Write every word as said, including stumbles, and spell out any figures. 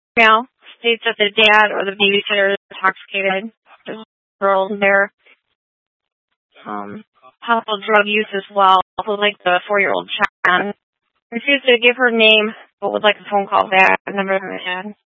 email states that the dad or the babysitter is intoxicated. There's a girl there. Um, possible drug use as well. Also like the four-year-old child. Refused to give her name, but would like a phone call back. The number of her dad.